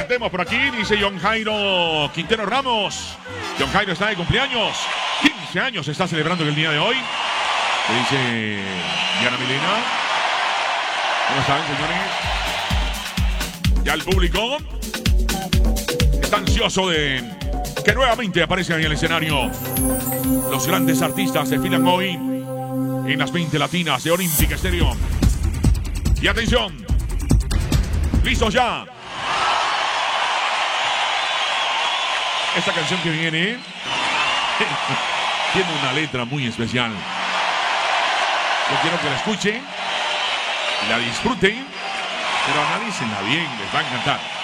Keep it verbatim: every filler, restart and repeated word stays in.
tenemos por aquí, dice John Jairo Quintero Ramos. John Jairo está de cumpleaños. quince años está celebrando el día de hoy. Le dice Diana Milena. ¿Cómo están, señores? Ya el público está ansioso de que nuevamente aparezcan en el escenario. Los grandes artistas desfilan hoy en las veinte latinas de Olímpica Estéreo. Y atención, listos ya. Esta canción que viene tiene una letra muy especial. Yo quiero que la escuchen, la disfruten, pero analícenla bien, les va a encantar.